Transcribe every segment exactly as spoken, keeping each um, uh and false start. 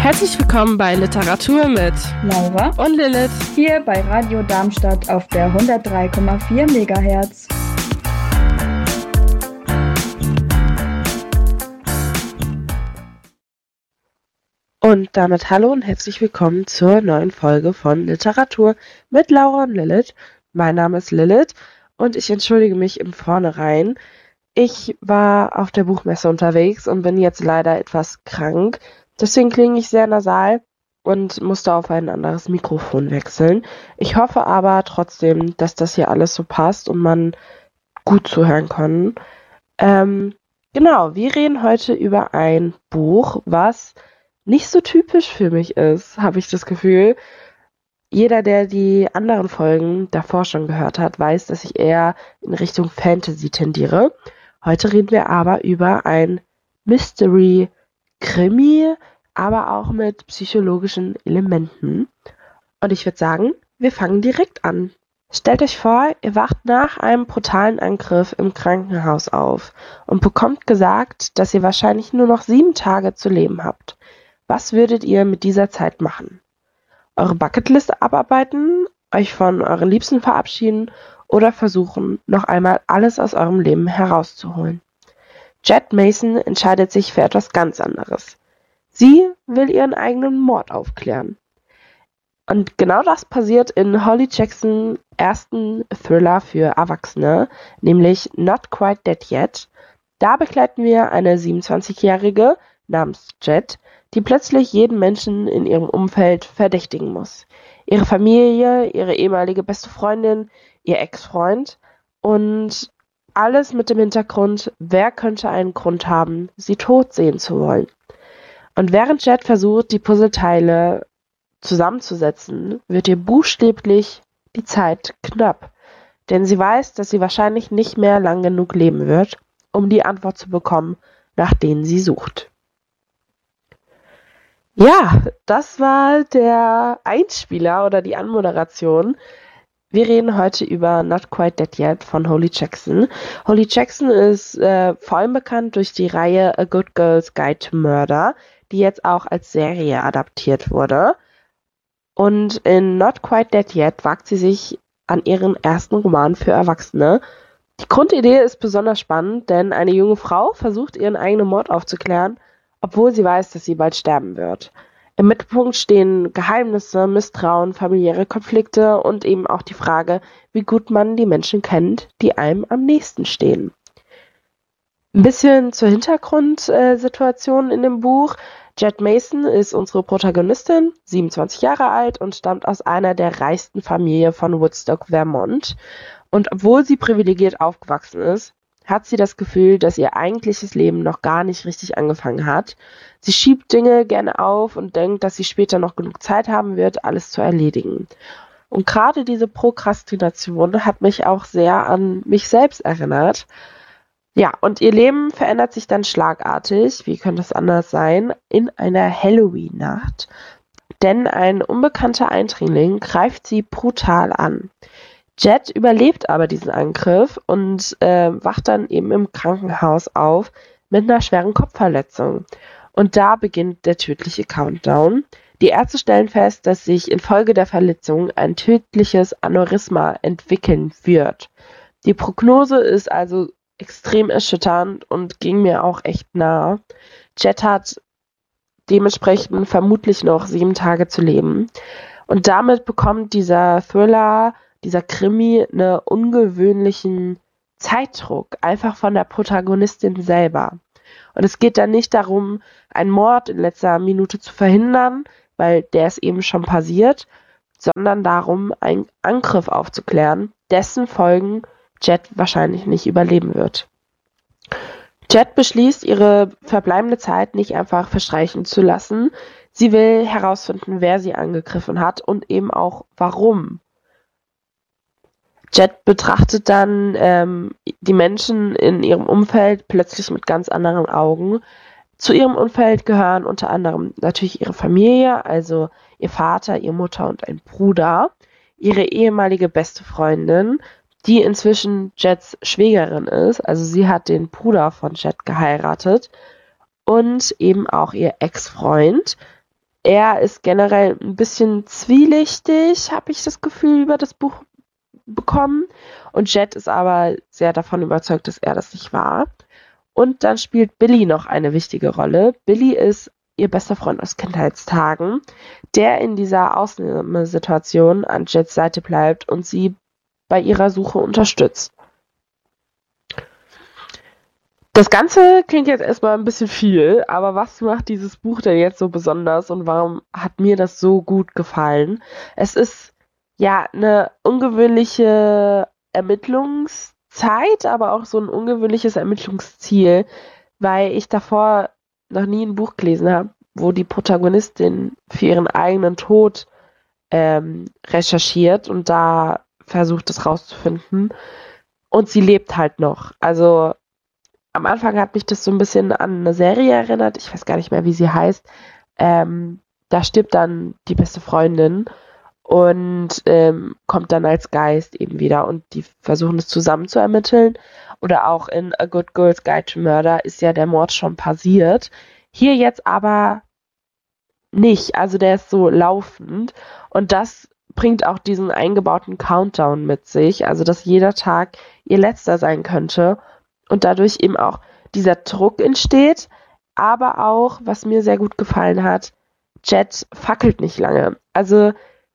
Herzlich willkommen bei Literatur mit Laura und Lilith hier bei Radio Darmstadt auf der hundertdrei Komma vier Megahertz. Und damit hallo und herzlich willkommen zur neuen Folge von Literatur mit Laura und Lilith. Mein Name ist Lilith und ich entschuldige mich im Vornherein. Ich war auf der Buchmesse unterwegs und bin jetzt leider etwas krank. Deswegen klinge ich sehr nasal und musste auf ein anderes Mikrofon wechseln. Ich hoffe aber trotzdem, dass das hier alles so passt und man gut zuhören kann. Ähm, genau, wir reden heute über ein Buch, was nicht so typisch für mich ist, habe ich das Gefühl. Jeder, der die anderen Folgen davor schon gehört hat, weiß, dass ich eher in Richtung Fantasy tendiere. Heute reden wir aber über ein Mystery-Krimi, aber auch mit psychologischen Elementen. Und ich würde sagen, wir fangen direkt an. Stellt euch vor, ihr wacht nach einem brutalen Angriff im Krankenhaus auf und bekommt gesagt, dass ihr wahrscheinlich nur noch sieben Tage zu leben habt. Was würdet ihr mit dieser Zeit machen? Eure Bucketliste abarbeiten, euch von euren Liebsten verabschieden oder versuchen, noch einmal alles aus eurem Leben herauszuholen? Jet Mason entscheidet sich für etwas ganz anderes. Sie will ihren eigenen Mord aufklären. Und genau das passiert in Holly Jacksons ersten Thriller für Erwachsene, nämlich Not Quite Dead Yet. Da begleiten wir eine siebenundzwanzigjährige namens Jet, die plötzlich jeden Menschen in ihrem Umfeld verdächtigen muss. Ihre Familie, ihre ehemalige beste Freundin, ihr Ex-Freund und alles mit dem Hintergrund, wer könnte einen Grund haben, sie tot sehen zu wollen. Und während Jet versucht, die Puzzleteile zusammenzusetzen, wird ihr buchstäblich die Zeit knapp. Denn sie weiß, dass sie wahrscheinlich nicht mehr lang genug leben wird, um die Antwort zu bekommen, nach denen sie sucht. Ja, das war der Einspieler oder die Anmoderation. Wir reden heute über Not Quite Dead Yet von Holly Jackson. Holly Jackson ist äh, vor allem bekannt durch die Reihe A Good Girl's Guide to Murder, die jetzt auch als Serie adaptiert wurde. Und in Not Quite Dead Yet wagt sie sich an ihren ersten Roman für Erwachsene. Die Grundidee ist besonders spannend, denn eine junge Frau versucht, ihren eigenen Mord aufzuklären, obwohl sie weiß, dass sie bald sterben wird. Im Mittelpunkt stehen Geheimnisse, Misstrauen, familiäre Konflikte und eben auch die Frage, wie gut man die Menschen kennt, die einem am nächsten stehen. Ein bisschen zur Hintergrundsituation in dem Buch. Jet Mason ist unsere Protagonistin, siebenundzwanzig Jahre alt und stammt aus einer der reichsten Familien von Woodstock, Vermont. Und obwohl sie privilegiert aufgewachsen ist, hat sie das Gefühl, dass ihr eigentliches Leben noch gar nicht richtig angefangen hat. Sie schiebt Dinge gerne auf und denkt, dass sie später noch genug Zeit haben wird, alles zu erledigen. Und gerade diese Prokrastination hat mich auch sehr an mich selbst erinnert. Ja, und ihr Leben verändert sich dann schlagartig, wie könnte es anders sein, in einer Halloween-Nacht. Denn ein unbekannter Eindringling greift sie brutal an. Jet überlebt aber diesen Angriff und äh, wacht dann eben im Krankenhaus auf mit einer schweren Kopfverletzung. Und da beginnt der tödliche Countdown. Die Ärzte stellen fest, dass sich infolge der Verletzung ein tödliches Aneurysma entwickeln wird. Die Prognose ist also extrem erschütternd und ging mir auch echt nah. Jet hat dementsprechend vermutlich noch sieben Tage zu leben. Und damit bekommt dieser Thriller, dieser Krimi, einen ungewöhnlichen Zeitdruck, einfach von der Protagonistin selber. Und es geht dann nicht darum, einen Mord in letzter Minute zu verhindern, weil der ist eben schon passiert, sondern darum, einen Angriff aufzuklären, dessen Folgen Jet wahrscheinlich nicht überleben wird. Jet beschließt, ihre verbleibende Zeit nicht einfach verstreichen zu lassen. Sie will herausfinden, wer sie angegriffen hat und eben auch warum. Jet betrachtet dann ähm, die Menschen in ihrem Umfeld plötzlich mit ganz anderen Augen. Zu ihrem Umfeld gehören unter anderem natürlich ihre Familie, also ihr Vater, ihre Mutter und ein Bruder, ihre ehemalige beste Freundin, die inzwischen Jets Schwägerin ist, also sie hat den Bruder von Jet geheiratet, und eben auch ihr Ex-Freund, er ist generell ein bisschen zwielichtig, habe ich das Gefühl, über das Buch bekommen. Und Jet ist aber sehr davon überzeugt, dass er das nicht war. Und dann spielt Billy noch eine wichtige Rolle. Billy ist ihr bester Freund aus Kindheitstagen, der in dieser Ausnahmesituation an Jets Seite bleibt und sie bei ihrer Suche unterstützt. Das Ganze klingt jetzt erstmal ein bisschen viel, aber was macht dieses Buch denn jetzt so besonders und warum hat mir das so gut gefallen? Es ist ja eine ungewöhnliche Ermittlungszeit, aber auch so ein ungewöhnliches Ermittlungsziel, weil ich davor noch nie ein Buch gelesen habe, wo die Protagonistin für ihren eigenen Tod ähm, recherchiert und da versucht, es rauszufinden. Und sie lebt halt noch. Also am Anfang hat mich das so ein bisschen an eine Serie erinnert. Ich weiß gar nicht mehr, wie sie heißt. Ähm, da stirbt dann die beste Freundin und ähm, kommt dann als Geist eben wieder und die versuchen es zusammen zu ermitteln. Oder auch in A Good Girl's Guide to Murder ist ja der Mord schon passiert. Hier jetzt aber nicht. Also der ist so laufend und das bringt auch diesen eingebauten Countdown mit sich. Also dass jeder Tag ihr letzter sein könnte und dadurch eben auch dieser Druck entsteht. Aber auch, was mir sehr gut gefallen hat, Jet fackelt nicht lange. Also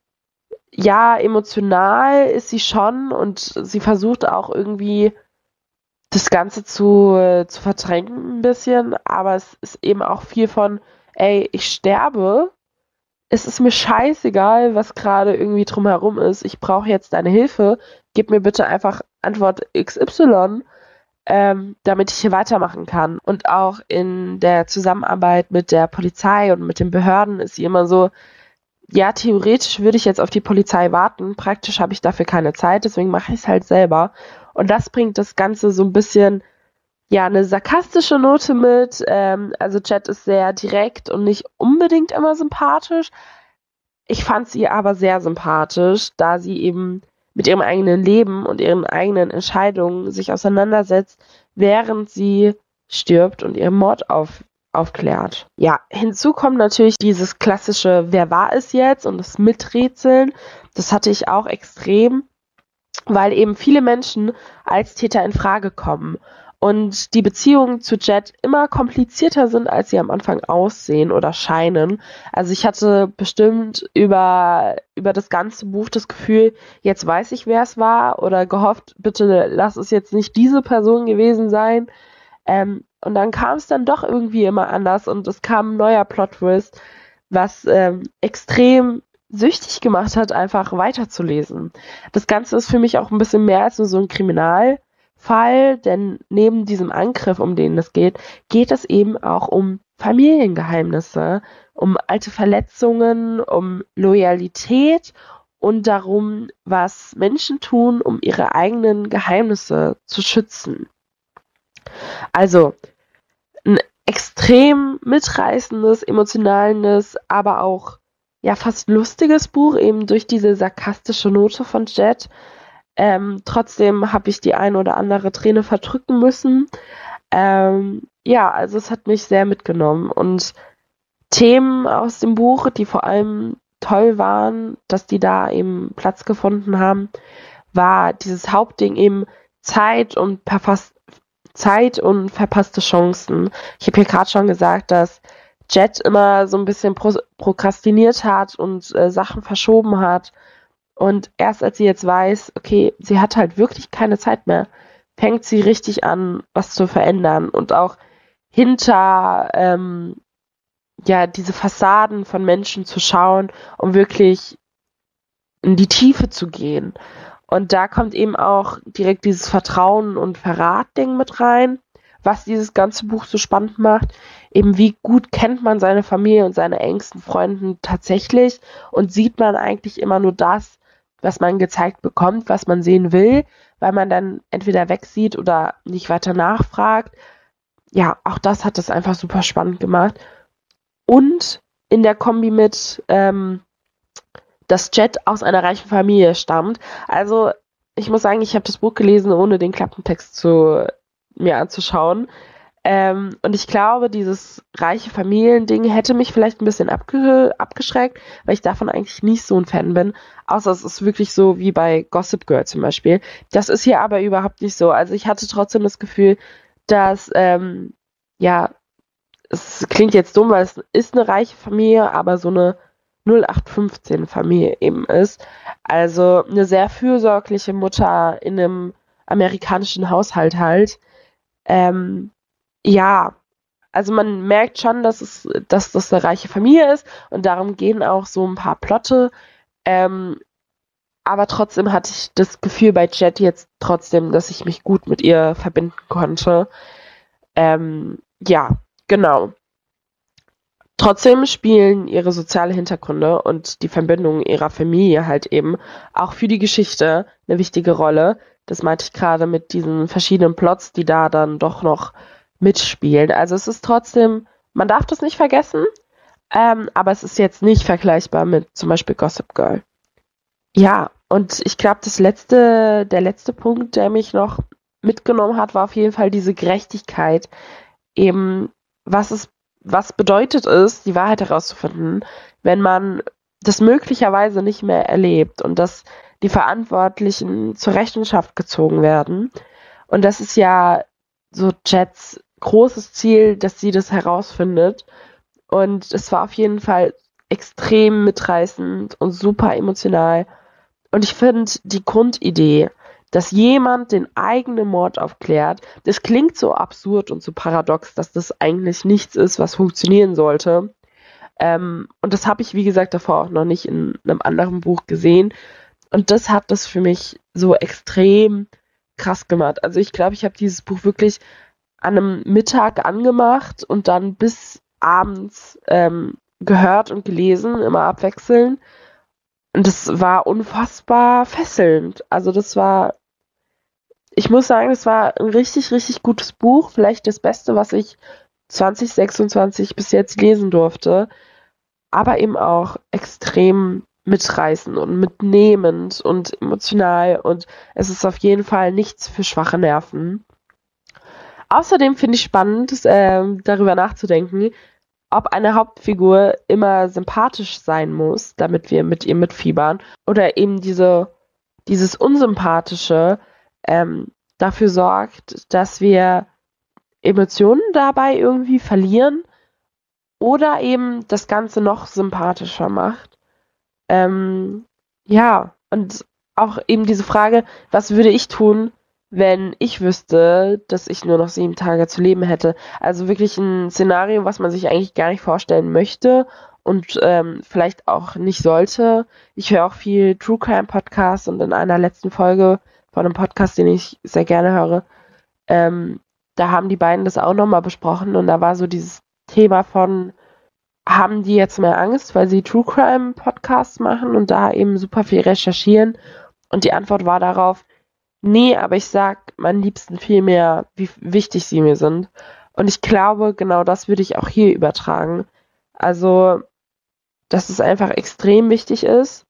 ja, emotional ist sie schon und sie versucht auch irgendwie das Ganze zu, äh, zu verdrängen ein bisschen, aber es ist eben auch viel von, ey, ich sterbe, es ist mir scheißegal, was gerade irgendwie drumherum ist, ich brauche jetzt deine Hilfe, gib mir bitte einfach Antwort X Y, ähm, damit ich hier weitermachen kann. Und auch in der Zusammenarbeit mit der Polizei und mit den Behörden ist sie immer so, ja, theoretisch würde ich jetzt auf die Polizei warten, praktisch habe ich dafür keine Zeit, deswegen mache ich es halt selber. Und das bringt das Ganze so ein bisschen, ja, eine sarkastische Note mit. Ähm, also Jet ist sehr direkt und nicht unbedingt immer sympathisch. Ich fand sie aber sehr sympathisch, da sie eben mit ihrem eigenen Leben und ihren eigenen Entscheidungen sich auseinandersetzt, während sie stirbt und ihren Mord auf, aufklärt. Ja, hinzu kommt natürlich dieses klassische Wer war es jetzt und das Miträtseln. Das hatte ich auch extrem, weil eben viele Menschen als Täter in Frage kommen und die Beziehungen zu Jet immer komplizierter sind, als sie am Anfang aussehen oder scheinen. Also ich hatte bestimmt über, über das ganze Buch das Gefühl, jetzt weiß ich, wer es war oder gehofft, bitte lass es jetzt nicht diese Person gewesen sein. Ähm, und dann kam es dann doch irgendwie immer anders und es kam ein neuer Plot-Twist, was ähm, extrem süchtig gemacht hat, einfach weiterzulesen. Das Ganze ist für mich auch ein bisschen mehr als nur so ein Kriminalfall, denn neben diesem Angriff, um den es geht, geht es eben auch um Familiengeheimnisse, um alte Verletzungen, um Loyalität und darum, was Menschen tun, um ihre eigenen Geheimnisse zu schützen. Also ein extrem mitreißendes, emotionales, aber auch ja fast lustiges Buch, eben durch diese sarkastische Note von Jet. Ähm, trotzdem habe ich die ein oder andere Träne verdrücken müssen. Ähm, ja, also es hat mich sehr mitgenommen. Und Themen aus dem Buch, die vor allem toll waren, dass die da eben Platz gefunden haben, war dieses Hauptding eben Zeit und verfasst Zeit und verpasste Chancen. Ich habe hier gerade schon gesagt, dass Jet immer so ein bisschen pro- prokrastiniert hat und äh, Sachen verschoben hat. Und erst als sie jetzt weiß, okay, sie hat halt wirklich keine Zeit mehr, fängt sie richtig an, was zu verändern. Und auch hinter ähm, ja diese Fassaden von Menschen zu schauen, um wirklich in die Tiefe zu gehen. Und da kommt eben auch direkt dieses Vertrauen- und Verrat-Ding mit rein, was dieses ganze Buch so spannend macht. Eben wie gut kennt man seine Familie und seine engsten Freunde tatsächlich und sieht man eigentlich immer nur das, was man gezeigt bekommt, was man sehen will, weil man dann entweder wegsieht oder nicht weiter nachfragt. Ja, auch das hat das einfach super spannend gemacht. Und in der Kombi mit ähm, dass Jet aus einer reichen Familie stammt. Also ich muss sagen, ich habe das Buch gelesen, ohne den Klappentext zu mir anzuschauen. Ähm, und ich glaube, dieses reiche Familiending hätte mich vielleicht ein bisschen abge abgeschreckt, weil ich davon eigentlich nicht so ein Fan bin. Außer es ist wirklich so wie bei Gossip Girl zum Beispiel. Das ist hier aber überhaupt nicht so. Also ich hatte trotzdem das Gefühl, dass, ähm, ja, es klingt jetzt dumm, weil es ist eine reiche Familie, aber so eine null acht fünfzehn Familie eben ist. Also eine sehr fürsorgliche Mutter in einem amerikanischen Haushalt halt. Ähm, ja, also man merkt schon, dass es, dass das eine reiche Familie ist und darum gehen auch so ein paar Plotte. Ähm, aber trotzdem hatte ich das Gefühl bei Jet jetzt trotzdem, dass ich mich gut mit ihr verbinden konnte. Ähm, ja, genau. Trotzdem spielen ihre soziale Hintergründe und die Verbindung ihrer Familie halt eben auch für die Geschichte eine wichtige Rolle. Das meinte ich gerade mit diesen verschiedenen Plots, die da dann doch noch mitspielen. Also es ist trotzdem, man darf das nicht vergessen, ähm, aber es ist jetzt nicht vergleichbar mit zum Beispiel Gossip Girl. Ja, und ich glaube, das letzte, der letzte Punkt, der mich noch mitgenommen hat, war auf jeden Fall diese Gerechtigkeit. Eben, was es, was bedeutet es, die Wahrheit herauszufinden, wenn man das möglicherweise nicht mehr erlebt und dass die Verantwortlichen zur Rechenschaft gezogen werden. Und das ist ja so Jets großes Ziel, dass sie das herausfindet. Und es war auf jeden Fall extrem mitreißend und super emotional. Und ich finde die Grundidee, dass jemand den eigenen Mord aufklärt, das klingt so absurd und so paradox, dass das eigentlich nichts ist, was funktionieren sollte. Ähm, und das habe ich, wie gesagt, davor auch noch nicht in einem anderen Buch gesehen. Und das hat das für mich so extrem krass gemacht. Also ich glaube, ich habe dieses Buch wirklich an einem Mittag angemacht und dann bis abends ähm, gehört und gelesen, immer abwechselnd. Und das war unfassbar fesselnd. Also das war, ich muss sagen, es war ein richtig, richtig gutes Buch. Vielleicht das Beste, was ich zwanzig sechsundzwanzig bis jetzt lesen durfte. Aber eben auch extrem mitreißend und mitnehmend und emotional. Und es ist auf jeden Fall nichts für schwache Nerven. Außerdem finde ich spannend, äh, darüber nachzudenken, ob eine Hauptfigur immer sympathisch sein muss, damit wir mit ihr mitfiebern, oder eben diese, dieses Unsympathische ähm, dafür sorgt, dass wir Emotionen dabei irgendwie verlieren oder eben das Ganze noch sympathischer macht. Ähm, ja, und auch eben diese Frage, was würde ich tun, wenn ich wüsste, dass ich nur noch sieben Tage zu leben hätte. Also wirklich ein Szenario, was man sich eigentlich gar nicht vorstellen möchte und ähm, vielleicht auch nicht sollte. Ich höre auch viel True Crime Podcasts und in einer letzten Folge von einem Podcast, den ich sehr gerne höre, ähm, da haben die beiden das auch nochmal besprochen und da war so dieses Thema von, haben die jetzt mehr Angst, weil sie True Crime Podcasts machen und da eben super viel recherchieren? Und die Antwort war darauf, nee, aber ich sag meinen Liebsten viel mehr, wie wichtig sie mir sind. Und ich glaube, genau das würde ich auch hier übertragen. Also, dass es einfach extrem wichtig ist,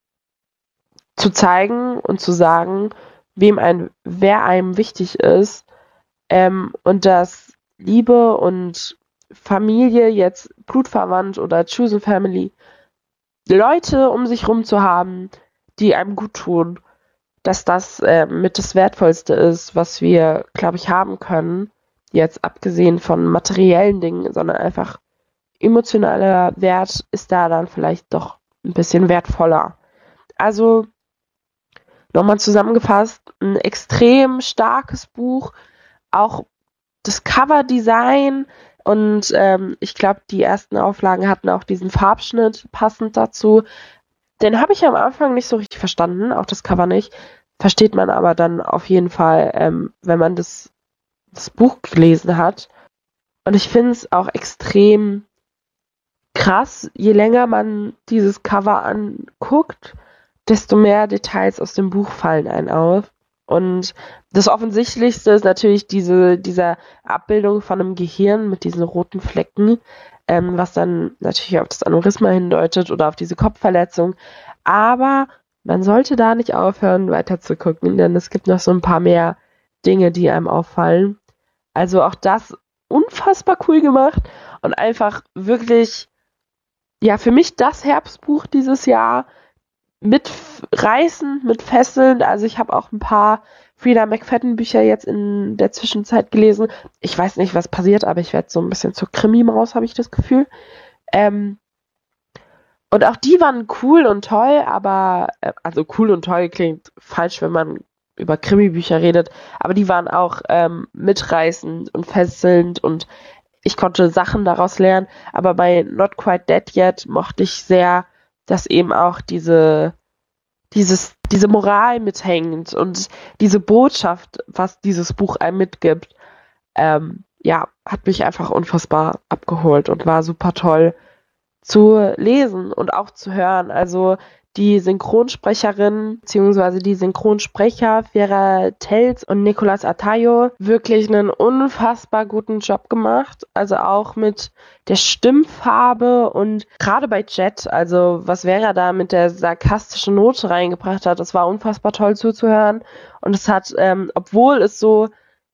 zu zeigen und zu sagen, wem ein, wer einem wichtig ist, ähm, und dass Liebe und Familie, jetzt blutsverwandt oder Chosen Family, Leute um sich rum zu haben, die einem gut tun, dass das äh, mit das Wertvollste ist, was wir, glaube ich, haben können. Jetzt abgesehen von materiellen Dingen, sondern einfach emotionaler Wert ist da dann vielleicht doch ein bisschen wertvoller. Also nochmal zusammengefasst, ein extrem starkes Buch, auch das Coverdesign und ähm, ich glaube, die ersten Auflagen hatten auch diesen Farbschnitt passend dazu. Den habe ich am Anfang nicht so richtig verstanden, auch das Cover nicht. Versteht man aber dann auf jeden Fall, ähm, wenn man das, das Buch gelesen hat. Und ich finde es auch extrem krass, je länger man dieses Cover anguckt, desto mehr Details aus dem Buch fallen einem auf. Und das Offensichtlichste ist natürlich diese, diese Abbildung von einem Gehirn mit diesen roten Flecken, ähm, was dann natürlich auf das Aneurysma hindeutet oder auf diese Kopfverletzung. Aber man sollte da nicht aufhören, weiter zu gucken, denn es gibt noch so ein paar mehr Dinge, die einem auffallen. Also auch das unfassbar cool gemacht und einfach wirklich, ja, für mich das Herbstbuch dieses Jahr, mitreißend, mit fesselnd. Also ich habe auch ein paar Freida McFadden Bücher jetzt in der Zwischenzeit gelesen. Ich weiß nicht, was passiert, aber ich werde so ein bisschen zur Krimi-Maus, habe ich das Gefühl. Ähm, und auch die waren cool und toll, aber, äh, also cool und toll klingt falsch, wenn man über Krimi-Bücher redet, aber die waren auch ähm, mitreißend und fesselnd und ich konnte Sachen daraus lernen. Aber bei Not Quite Dead Yet mochte ich sehr, dass eben auch diese, dieses, diese Moral mithängt und diese Botschaft, was dieses Buch einem mitgibt, ähm, ja, hat mich einfach unfassbar abgeholt und war super toll zu lesen und auch zu hören. Also die Synchronsprecherin bzw. die Synchronsprecher Vera Telz und Nicolas Atayo wirklich einen unfassbar guten Job gemacht. Also auch mit der Stimmfarbe und gerade bei Jet, also was Vera da mit der sarkastischen Note reingebracht hat, das war unfassbar toll zuzuhören. Und es hat, ähm, obwohl es so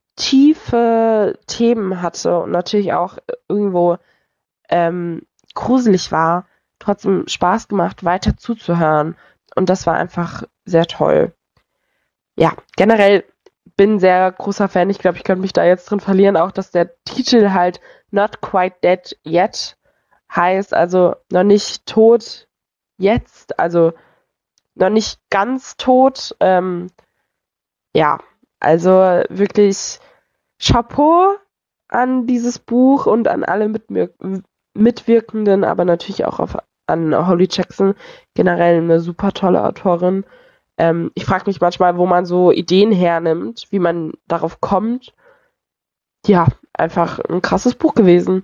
tiefe Themen hatte und natürlich auch irgendwo ähm, gruselig war, trotzdem Spaß gemacht, weiter zuzuhören. Und das war einfach sehr toll. Ja, generell bin sehr großer Fan. Ich glaube, ich könnte mich da jetzt drin verlieren. Auch, dass der Titel halt Not Quite Dead Yet heißt. Also noch nicht tot jetzt. Also noch nicht ganz tot. Ähm, ja, also wirklich Chapeau an dieses Buch und an alle Mitwir- Mitwirkenden, aber natürlich auch auf an Holly Jackson, generell eine super tolle Autorin. Ähm, ich frage mich manchmal, wo man so Ideen hernimmt, wie man darauf kommt. Ja, einfach ein krasses Buch gewesen.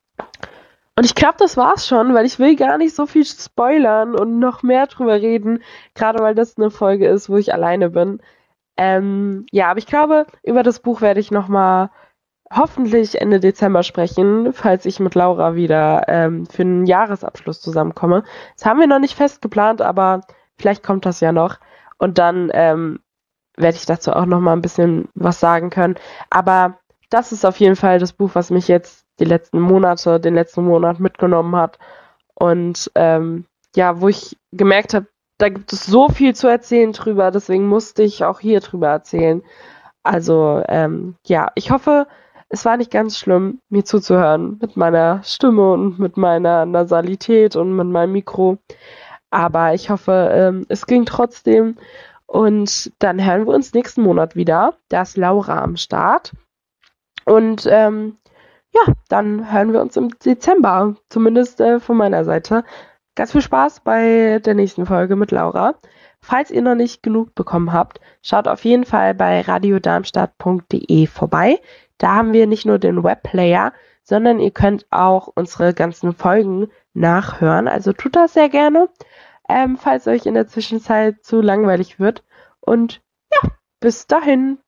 Und ich glaube, das war's schon, weil ich will gar nicht so viel spoilern und noch mehr drüber reden, gerade weil das eine Folge ist, wo ich alleine bin. Ähm, ja, aber ich glaube, über das Buch werde ich nochmal hoffentlich Ende Dezember sprechen, falls ich mit Laura wieder ähm, für einen Jahresabschluss zusammenkomme. Das haben wir noch nicht fest geplant, aber vielleicht kommt das ja noch. Und dann ähm, werde ich dazu auch noch mal ein bisschen was sagen können. Aber das ist auf jeden Fall das Buch, was mich jetzt die letzten Monate, den letzten Monat mitgenommen hat. Und ähm, ja, wo ich gemerkt habe, da gibt es so viel zu erzählen drüber, deswegen musste ich auch hier drüber erzählen. Also ähm, ja, ich hoffe, es war nicht ganz schlimm, mir zuzuhören mit meiner Stimme und mit meiner Nasalität und mit meinem Mikro. Aber ich hoffe, ähm, es ging trotzdem. Und dann hören wir uns nächsten Monat wieder. Da ist Laura am Start. Und ähm, ja, dann hören wir uns im Dezember. Zumindest äh, von meiner Seite. Ganz viel Spaß bei der nächsten Folge mit Laura. Falls ihr noch nicht genug bekommen habt, schaut auf jeden Fall bei radiodarmstadt punkt de vorbei. Da haben wir nicht nur den Webplayer, sondern ihr könnt auch unsere ganzen Folgen nachhören. Also tut das sehr gerne, ähm, falls euch in der Zwischenzeit zu langweilig wird. Und ja, bis dahin.